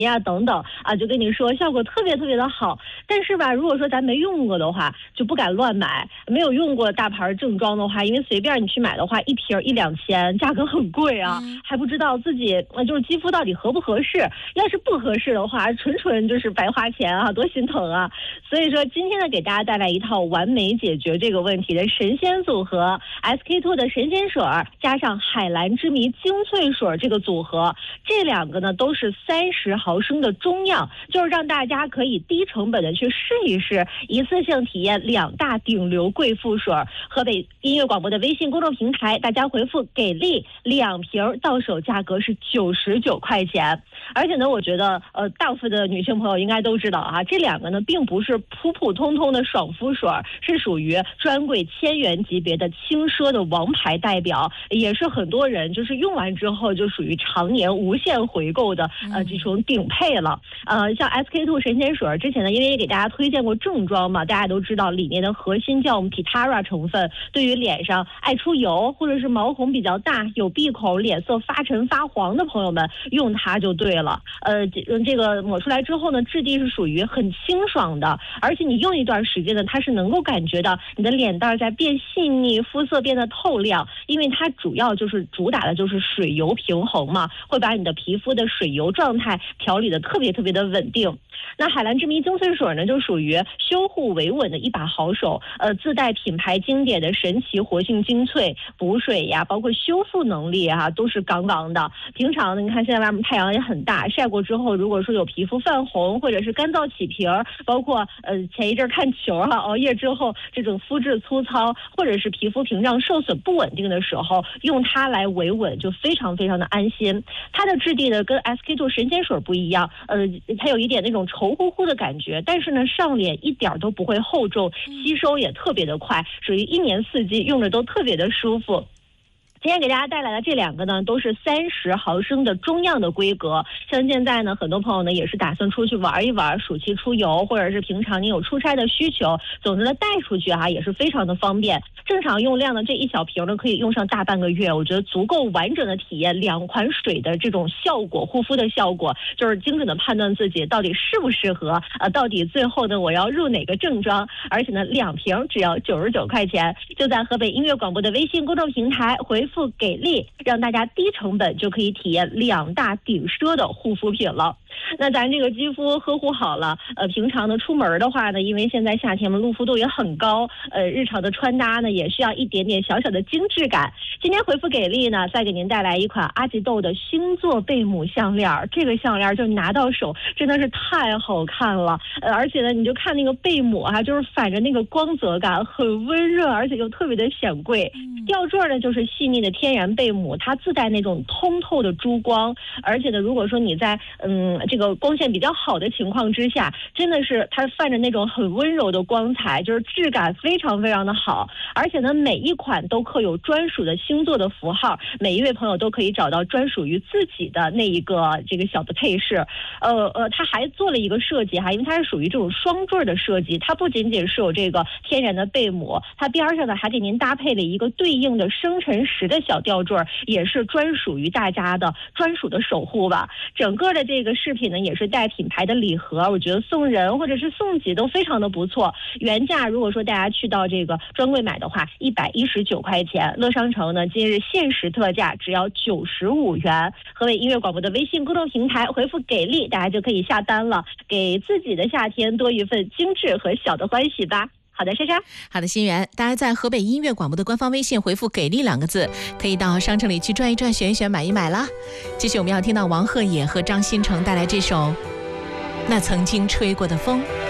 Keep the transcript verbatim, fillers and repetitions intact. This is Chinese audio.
呀等等啊，就跟你说效果特别特别的好。但是吧，如果说咱没用过的话，就不敢乱买。没有用过大牌正装的话，因为随便你去买的话，一瓶一两千，价格很贵啊，嗯、还不知道自己呃就是肌肤到底合不合适。要是不合适的话，纯纯就是白花钱啊，多心疼啊！所以说今天呢，给大家带来一套完美解决这个问题的神仙组合 ，S K two 的神仙水加上海蓝之谜精粹水这个组合，这两个呢都是三十毫升的中样，就是让大家可以低成本的去试一试，一次性体验两大顶流贵妇水。河北音乐广播的微信公众平台，大家回复给力，两瓶到手价格是九十九块钱。而且呢，我觉得呃，大部分的女性朋友应该都知道啊，这两个呢并不是普普通通的爽肤水，是属于专柜千元级别的轻奢的王牌代表，也是很多人就是用完之后就属于常年无限回购的呃这种顶配了。呃，像 S K two 神仙水之前呢，因为也给大家推荐过正装嘛，大家都知道里面的核心叫我们 Pitara 成分，对于脸上爱出油或者是毛孔比较大、有闭孔、脸色发沉发黄的朋友们用它就对了。呃，这个抹出来之后呢，质地是属于很清爽的，而且你用一段时间呢，它是能够感觉到你的脸蛋在变细腻，肤色变得透亮，因为它主要就是主打的就是水油平衡嘛，会把你的皮肤的水油状态调理的特别特别的稳定。那海蓝之谜精粹水呢，就属于修护维稳的一把好手，呃，自带品牌经典的神奇活性精粹，补水呀，包括修复能力啊，都是杠杠的。平常呢，你看现在外面太阳也很大，晒过之后，如果说有皮肤泛红或者是干燥起皮儿，包括呃前一阵看球哈、啊，熬夜之后这种肤质粗糙或者是皮肤屏障受损不稳定的时候，用它来维稳就非常非常的安心。它的质地呢跟 S K two 神仙水不一样，呃，它有一点那种稠乎乎的感觉，但是呢上脸一点都不会厚重，吸收也特别的快，属于一年四季用着都特别的舒服。今天给大家带来的这两个呢，都是三十毫升的中样的规格。像现在呢，很多朋友呢也是打算出去玩一玩，暑期出游，或者是平常你有出差的需求，总之呢带出去哈、啊、也是非常的方便。正常用量的这一小瓶呢，可以用上大半个月，我觉得足够完整的体验两款水的这种效果，护肤的效果，就是精准的判断自己到底适不适合，呃，到底最后呢我要入哪个正装。而且呢，两瓶只要九十九块钱，就在河北音乐广播的微信公众平台回复给力，让大家低成本就可以体验两大顶奢的护肤品了。那咱这个肌肤呵护好了，呃，平常的出门的话呢，因为现在夏天嘛，露肤度也很高，呃，日常的穿搭呢也需要一点点小小的精致感。今天回复给力呢，再给您带来一款阿吉豆的星座贝母项链，这个项链就拿到手真的是太好看了，呃，而且呢，你就看那个贝母啊，就是反着那个光泽感，很温润，而且又特别的显贵。吊坠呢就是细腻的天然贝母，它自带那种通透的珠光，而且呢，如果说你在嗯这个光线比较好的情况之下，真的是它泛着那种很温柔的光彩，就是质感非常非常的好。而且呢，每一款都刻有专属的星座的符号，每一位朋友都可以找到专属于自己的那一个这个小的配饰。呃呃，它还做了一个设计哈，因为它是属于这种双坠的设计，它不仅仅是有这个天然的贝母，它边上呢还给您搭配了一个对应的生辰石的小吊坠，也是专属于大家的专属的守护吧。整个的这个饰品呢，也是带品牌的礼盒，我觉得送人或者是送己都非常的不错。原价如果说大家去到这个专柜买的话，一百一十九块钱，乐商城呢今日限时特价只要九十五元。河北音乐广播的微信公众平台回复给力，大家就可以下单了，给自己的夏天多一份精致和小的欢喜吧。好的，莎莎。 好的，心源，大家在河北音乐广播的官方微信回复给力两个字，可以到商城里去转一转，选一选，买一买啦。继续我们要听到王鹤野和张新成带来这首那曾经吹过的风。